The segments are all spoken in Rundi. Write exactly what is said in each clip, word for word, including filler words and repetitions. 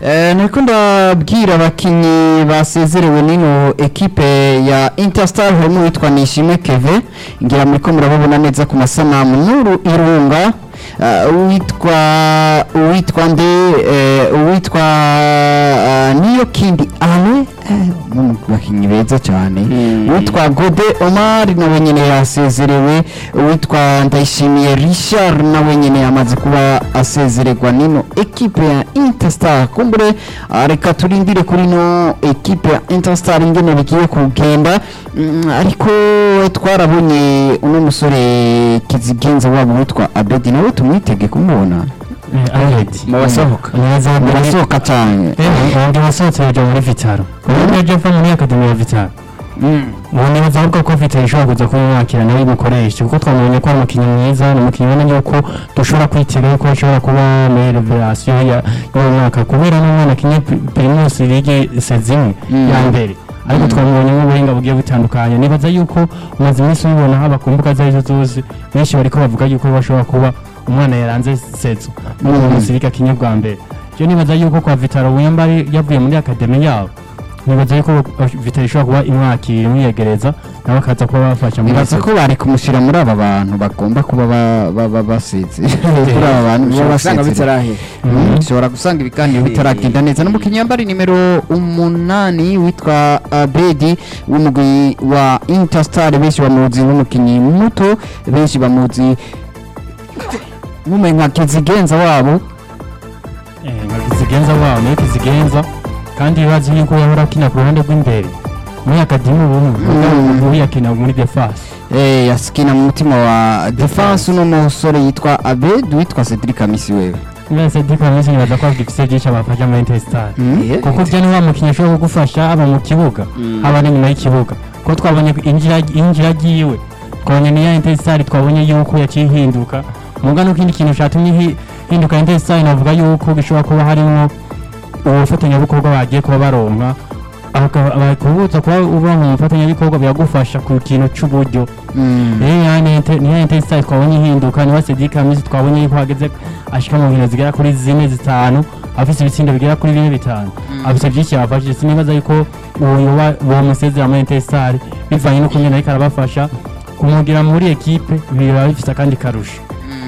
Eh, niko ndabwira abakinyi basezerewe nino ekipe ya Interstar harimo witwa Nishime Keve ngira muri ko murababona neza ku masanamu Nuru Irunga uh, witwa witwa nde uh, witwa uh, niyo kindi ale mu bakinyi beza cyane mm. witwa Gode Omar nawe nyene yasezerewe witwa Ndayishimiye Richard nawe nyene yamaze kuba asezererwa nino ekipe ya Interstar kumbure uh, reka turindire kuri no ekipe ya Interstar ingene bigiye kugenda mm, ariko twarabonye uno musore kizigenza wabo witwa Abedi nawe tumwitege kumubona Abedi mabasohoka mabasohoka cyane eh ndi wasohotse yaje muri Vitaro ubu yaje fa muri academy ya Vitaro mm ubu bavuga ko Vitaro ishobora kuza kumwakira nawe gukoresha kuko twamenye ko umukinnyi mwiza umukinnyi ubona yuko dushobora kwitega ko ashobora kuba muri revelation ya y'umwaka kubera n'umwana kinye Primus League sezimwe ya mbere ariko twamubonye nk'ubuhinga bugiye butandukanye nibaza yuko umaze iminsi ubibona haba ku mbuga zarizo zose benshi bariko bavuga yuko bashobora kuba umwana yaranze sezo muri musirika kinye bwa mbere je nibaza yuko kwa Vitaro Wembari yavuye muri academy yabo nibaza yuko Vitaro ishobora kuba imwakira imwiyegereza nawe akaza kuba bafasha muri nibaza ko bari kumushira muri aba bantu bagomba kuba basize kuri aba bantu basanga bitarahe ushobora gusanga ibiganiro bitaragenda neza n'umukinnyi yambari nimero umunani witwa Abedi w'umugwi wa Interstar benshi bamuzi w'umukinnyi muto benshi bamuzi mumenga kizigenza wabo eh kizigenza wabo ne kizigenza kandi bazi yuko yahora akina ku ruhande rw'imbere muri academy ubu ubu yakina muri defense eh yaskina mu mutima wa defense no musore yitwa Abed witwa Cedric Amisi wewe Mwe Cedric Amisi nibaza ko afite byinshi abafasha muri Interstar kuko byo ni wa mukinnyi ashobora kugufasha aba mu kibuga aba ni nyuma y'ikibuga ko twabonye injira injira giwe twabonye ni ya Interstar twabonye yuko yacihinduka mugano kindi kintu cyatumye hinduka Interstar navuga yuko bishobora kuba harimo ubufatanya bukorwa bagiye kuba baronka abakubuza kuba uba mu bufatanya bikorwa byagufasha ku kintu cy'uburyo eh yani ni Interstar twabonye hinduka ni Cedric Amisi twabonye yuko hageze ashika mu nkino zigera kuri zine zitanu afise ibitsindo bigera kuri bine bitanu afise byinshi yafashije sinibaza yuko uwo wa musezera muri Interstar bivanye no kunyena ariko arabafasha kumugira muri equipe biba bifite kandi karusha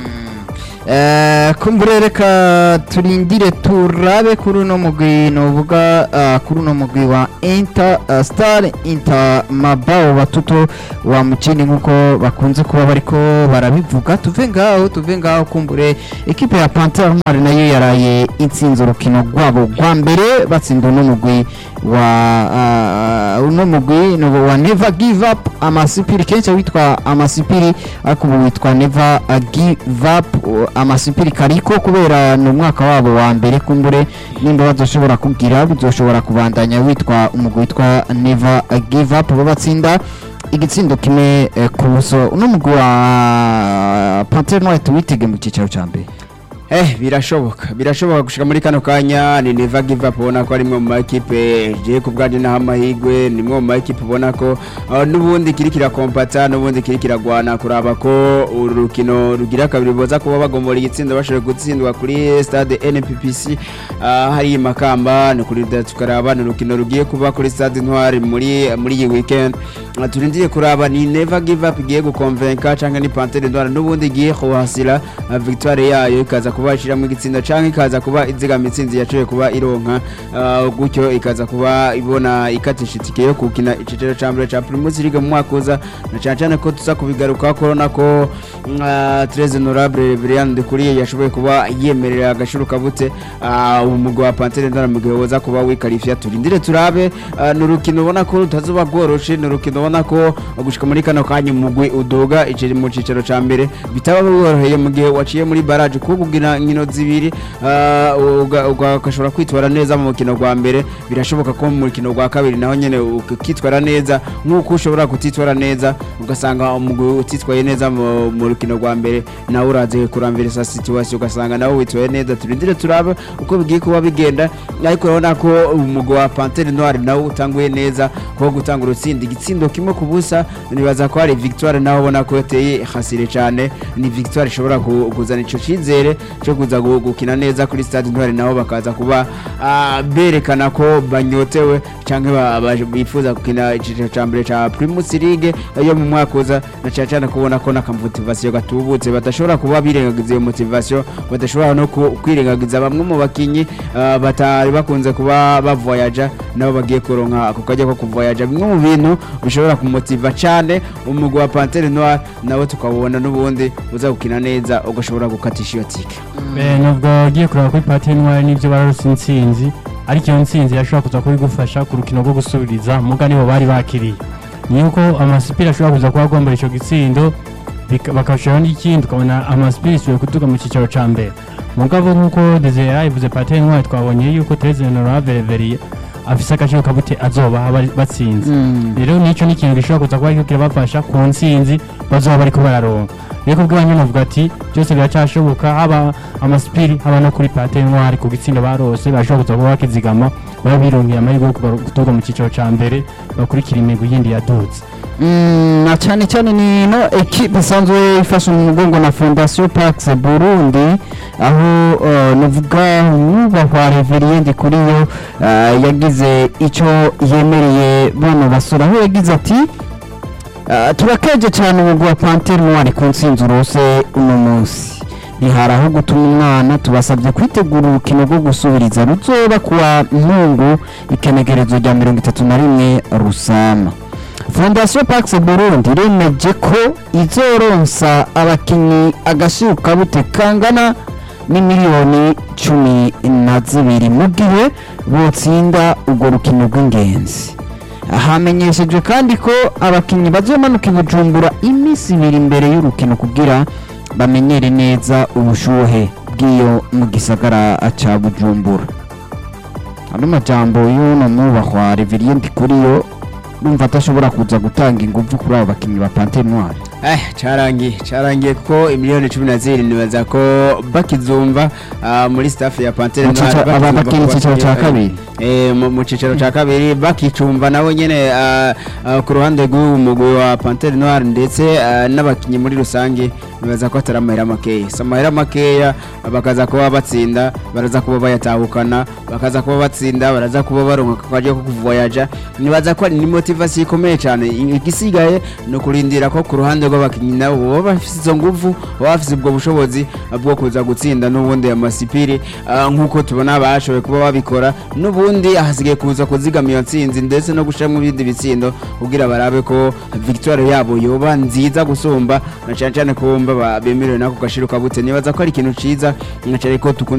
Eh kumbure reka turindire turabe kuri no mugwi no vuga kuri no mugwi wa Interstar Inter Mabao batuto wa mukini nkuko bakunze kuba bariko barabivuga tuve ngaho tuve ngaho kumbure equipe ya Panther Noir nayo yaraye intsinzo rukino rwabo rwa mbere batsinda no mugwi wa uno mugwi no wa Never Give Up amasipiri kenshi witwa amasipiri ariko witwa Never Give Up amasipiri kariko kubera no mwaka wabo wa mbere kumbure nimba bazoshobora kugira bizoshobora kubandanya witwa umugwi witwa Never Give Up babatsinda igitsindo kimwe ku buso uno mugwi wa Panther Noir tuwitege mu cicaro ca mbere Eh birashoboka birashoboka gushika muri kano kanya ni Never Give Up ubona ko ari mwe mu equipe je ku bwaje na amahigwe ni mwe mu equipe ubona ko uh, nubundi kirikira kompata nubundi kirikira gwana kuraba ko urukino rugira kabiri boza kuba bagomora igitsindo bashobora gutsindwa kuri stade N P P C uh, hari makamba no kuri tukaraba n'urukino rugiye kuba kuri stade Ntwari muri muri iyi weekend uh, turindiye kuraba ni Never Give Up giye gukonvenka canke ni Panther Noir nubundi giye kuhasira uh, victoire yayo ikaza kuba ishira mu gitsinda canke ikaza kuba iziga mitsinzi yaciye kuba ironka uh, gutyo ikaza kuba ibona ikatisha itike yo kukina icicero ca mbere ca Primus League mu mwakoza na cyane cyane ko tuza kubigaruka ko nako uh, très honorable Brian de Kuriye yashoboye kuba yemerera agashuruka bute uh, umugwa wa Panther Noir mu gihe woza kuba wikarifya turindire turabe uh, n'urukino ubona ko rutazuba goroshe n'urukino ubona ko gushika muri kano kanya umugwi udoga iciri mu cicero ca mbere bitaba boroheye mu gihe waciye muri barrage ko kugira nkino zibiri ugashobora kwitwara neza mu mukino gwa mbere birashoboka ko mu mukino gwa kabiri naho nyene ukitwara neza nkuko ushobora kutitwara neza ugasanga umugwi utitwaye neza mu mukino gwa mbere nawe uraze kurambira sa situation ugasanga nawe witwaye neza turindire turabe uko bigiye kuba bigenda ariko urabona ko umugwi wa Panther Noir nawe utanguye neza ko gutanga urutsindi igitsindo kimwe ku busa nibaza ko ari victoire naho ubona ko yateye hasire cyane ni victoire ishobora kuzana ico cizere cyo kuza gu- gukina neza kuri stade Intwari nabo bakaza kuba ah, berekana ko banyotewe cyangwa ba- ba- bifuza gukina icyiciro cya mbere cya Primus League yo mu mwaka uza na cyane cyane kubona ko n'akamotivasiyo gatubutse badashobora kuba birengagiza iyo motivasiyo badashobora no ku- kwirengagiza bamwe mu bakinyi ah, batari bakunze kuba bavoyaja nabo bagiye kuronka ako kajya ko kuvoyaja bimwe mu bintu bishobora kumotiva cyane umugwi wa Panthère Noire nawe tukabona n'ubundi uza gukina neza ugashobora gukatisha iyo tike. Eh, nubwo ugiye kureba kuri Panthère Noire n'ibyo bararose intsinzi ariko iyo ntsinzi yashobora kuza kubigufasha ku rukino rwo gusubiriza muga nibo bari bakiriye ni yuko amasipiri ashobora kuza kuba agombora icyo gitsindo bika- bakashiraho n'ikindi ukabona amasipiri isubiye kutuga mu cyicaro ca mbere mugabo nk'uko Desire yabivuze Panthère Noire twabonye yuko Thérèse Honorable Reverie afise agaciro kabute azoba bari- batsinze rero nico ni ikintu gishobora kuza kuba kiriko kirabafasha ku ntsinzi bazoba bariko bararonka rero kubwo banyene bavuga ati byose biracyashoboka haba amasipiri haba no kuri Panthère Noire ku gitsinda barose bashobora kuza kuba bakizigama baba birongera amahirwe yo kugaru- gutorwa mu cyiciro ca mbere bakurikira imigwi yindi yadutse. Mm, na cyane cyane ni no equipe isanzwe ifasha mu mugongo na Fondation Pax Burundi aho uh, nuvuga mwubahwa Reverie Ndikuriyo uh, yagize ico yemereye bano basura aho yagize ati uh, turakeje cyane umugwi wa Panthère Noire ku ntsinzi urose uno munsi ntihari aho gutuma umwana tubasabye kwitegura urukino rwo gusubiriza ruzoba kuwa Mungu ikenegerezo rya mirongo itatu na rimwe Rusama. Fondation Pax Burundi iremeje ko izoronsa abakinyi agashiruka bute kangana ni miliyoni cumi na zibiri mu gihe botsinda urwo rukino rw'ingenzi. Hamenyeshejwe kandi ko abakinyi bazomanuka i Bujumbura iminsi ibiri imbere y'urukino kugira bamenyere neza ubushuhe bw'iyo mu gisagara ca Bujumbura. Ano majambo y'uno mwubahwa Reverie Ndikuriyo numva atashobora kuza gutanga ingufu kuri abo bakinyi ba Panthère Noire. Eh, carangiye carangiye ko imiliyoni cumi na zirindwi nibaza ko bakizumva ah, muri staff ya Panthère Noire aba bakinyi icyiciro cya kabiri eh mu mu cicaro ca kabiri bakicumva nabo nyene ah, ah, ku ruhande rw'umugwi wa Panthère Noire ndetse ah, n'abakinyi muri rusange nibaza ko atari amahera makeya so amahera makeya bakaza kuba batsinda baraza kuba bayatahukana bakaza kuba batsinda baraza kuba baronka kaje ko kuvoyaja nibaza ko ni motivation ikomeye cyane igisigaye no kurindira ko ku ruhande rw'abakinyi nabo baba bafise izo nguvu baba bafise ubwo bushobozi bwo kuza gutsinda n'ubundi amasipiri ah, nk'uko tubona bashoboye kuba babikora n'ubundi hasigaye kuza kuzigama iyo ntsinzi ndetse no gushiramo ibindi bitsindo kugira barabe ko victoire yabo yoba nziza gusumba na cyane cyane ko bemba bemerewe nako gashiruka bute nibaza ko ari ikintu ciza na cyane ko